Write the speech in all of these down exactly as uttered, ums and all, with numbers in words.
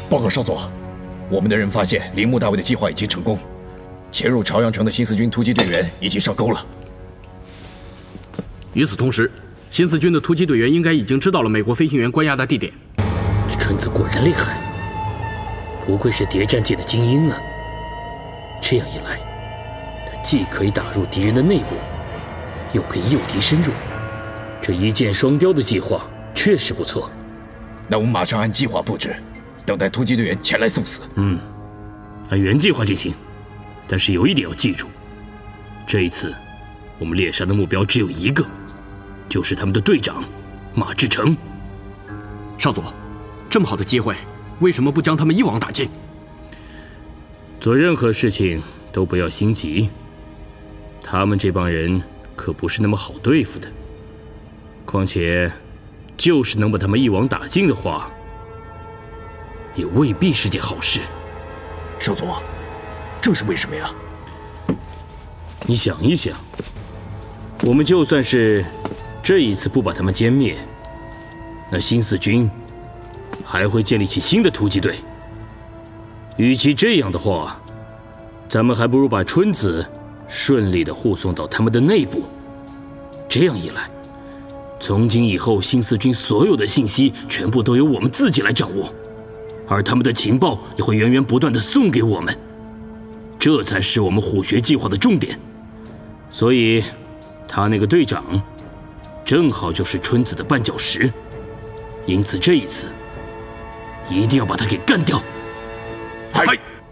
报告少佐，我们的人发现铃木大尉的计划已经成功，潜入朝阳城的新四军突击队员已经上钩了。 与此同时，新四军的突击队员应该已经知道了美国飞行员关押的地点。 这春子果然厉害，不愧是谍战界的精英啊！这样一来，他既可以打入敌人的内部，又可以诱敌深入，这一箭双雕的计划确实不错。 那我们马上按计划布置，等待突击队员前来送死。 嗯，按原计划进行。但是有一点要记住，这一次我们猎杀的目标只有一个，就是他们的队长马志成。 少佐，这么好的机会，为什么不将他们一网打尽？ 做任何事情都不要心急，他们这帮人可不是那么好对付的。况且，就是能把他们一网打尽的话，也未必是件好事。 少佐，这是为什么呀？ 你想一想，我们就算是这一次不把他们歼灭，那新四军还会建立起新的突击队。与其这样的话，咱们还不如把春子顺利地护送到他们的内部。这样一来，从今以后新四军所有的信息全部都由我们自己来掌握，而他们的情报也会源源不断地送给我们，这才是我们虎穴计划的重点。所以他那个队长正好就是春子的绊脚石，因此这一次一定要把他给干掉。 嗨！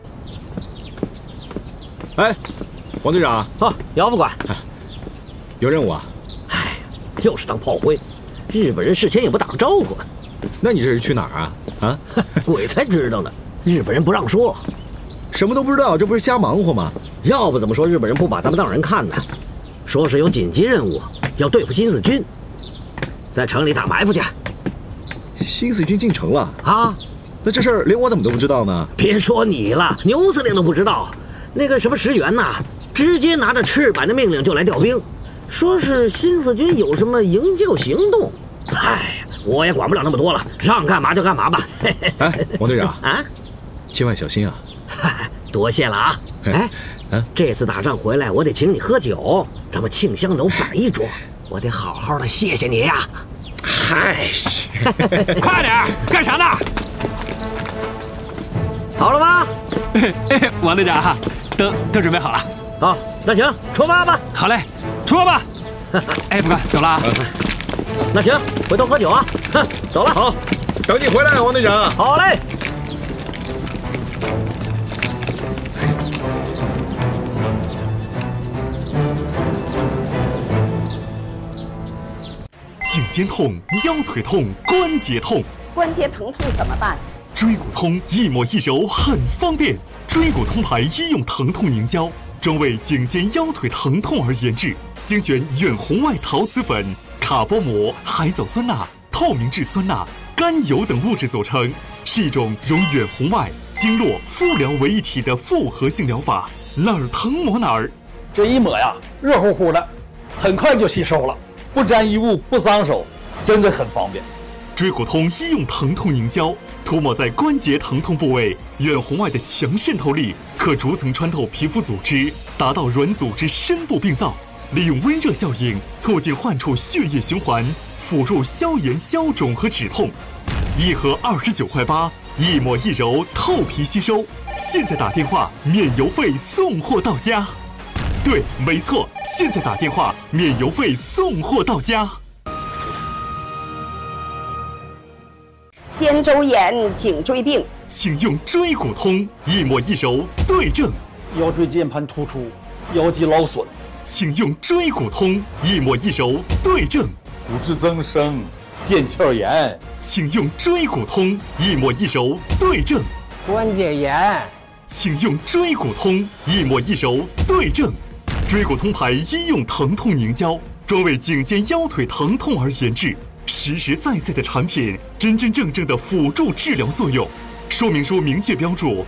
哎，王队长啊，姚副官， 有任务啊？ 哎，又是当炮灰，日本人事前也不打个招呼。 那你这是去哪儿啊？啊， 鬼才知道呢，日本人不让说。 什么都不知道，这不是瞎忙活吗？ 要不怎么说日本人不把咱们当人看呢？说是有紧急任务，要对付新四军，在城里打埋伏去。 新四军进城了啊？ 那这事儿连我怎么都不知道呢？ 别说你了，牛司令都不知道。那个什么石原呐，直接拿着赤坂的命令就来调兵，说是新四军有什么营救行动。哎，我也管不了那么多了，让干嘛就干嘛吧。 哎，王队长啊， 千万小心啊！ 多谢了啊！哎，啊，这次打仗回来，我得请你喝酒，咱们庆香楼摆一桌，我得好好的谢谢你呀。 嗨， 快点，干啥呢？ 好了吗？ 王队长，都都准备好了。 好，那行，出发吧。 好嘞，出发吧。哎，副官，走了啊。 那行，回头喝酒啊。哼，走了。 好，等你回来，王队长。 好嘞。 颈肩痛、腰腿痛、关节痛， 关节疼痛怎么办？ 椎骨通一抹一揉很方便，椎骨通牌医用疼痛凝胶，专为颈肩腰腿疼痛而研制，精选远红外陶瓷粉、卡包膜、海藻酸钠、透明质酸钠、甘油等物质组成，是一种融远红外、经络、敷疗为一体的复合性疗法，哪儿疼抹哪儿。 这一抹呀，热乎乎的，很快就吸收了，不沾衣物，不脏手，真的很方便。 椎骨通医用疼痛凝胶，涂抹在关节疼痛部位，远红外的强渗透力可逐层穿透皮肤组织，达到软组织深部病灶，利用温热效应促进患处血液循环，辅助消炎消肿和止痛。一盒二十九块八，一抹一揉，透皮吸收。现在打电话免邮费送货到家。对，没错，现在打电话免邮费送货到家。 肩周炎、颈椎病， 请用椎骨通，一抹一揉对症。 腰椎间盘突出，腰肌劳损， 请用椎骨通，一抹一揉对症。 骨质增生、腱鞘炎， 请用椎骨通，一抹一揉对症。 关节炎， 请用椎骨通，一抹一揉对症。椎骨通牌医用疼痛凝胶，专为颈肩腰腿疼痛而研制。实实在在的产品，真真正正的辅助治疗作用。说明书明确标注